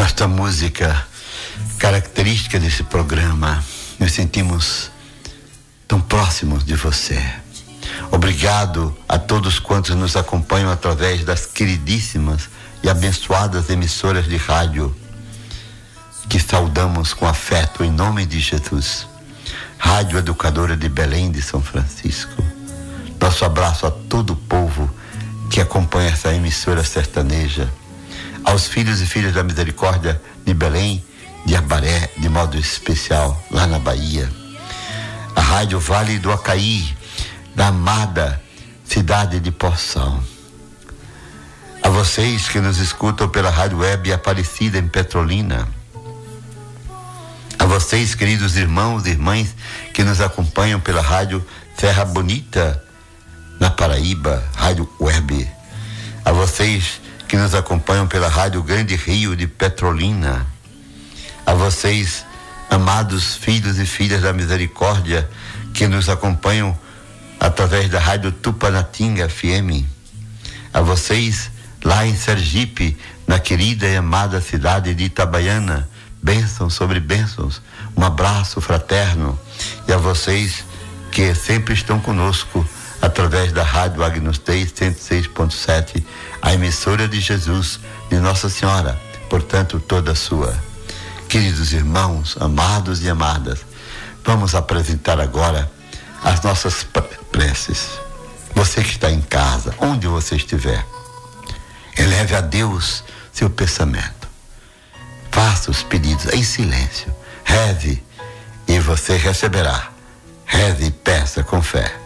esta música característica desse programa, nos sentimos tão próximos de você. Obrigado a todos quantos nos acompanham através das queridíssimas e abençoadas emissoras de rádio, que saudamos com afeto em nome de Jesus. Rádio Educadora de Belém de São Francisco. Nosso abraço a todo o povo que acompanha essa emissora sertaneja. Aos filhos e filhas da Misericórdia de Belém, de Abaré, de modo especial, lá na Bahia. A Rádio Vale do Acaí, da amada cidade de Poção. A vocês que nos escutam pela Rádio Web Aparecida em Petrolina. A vocês, queridos irmãos e irmãs, que nos acompanham pela Rádio Serra Bonita, na Paraíba, Rádio Web. A vocês que nos acompanham pela Rádio Grande Rio de Petrolina. A vocês, amados filhos e filhas da Misericórdia, que nos acompanham através da Rádio Tupanatinga FM. A vocês, lá em Sergipe, na querida e amada cidade de Itabaiana, bênçãos sobre bênçãos, um abraço fraterno. E a vocês que sempre estão conosco através da Rádio Agnus Dei 106.7, a emissora de Jesus, de Nossa Senhora, portanto toda sua. Queridos irmãos, amados e amadas, vamos apresentar agora as nossas preces. Você que está em casa, onde você estiver, eleve a Deus seu pensamento. Faça os pedidos em silêncio. Reze e você receberá. Reze e peça com fé.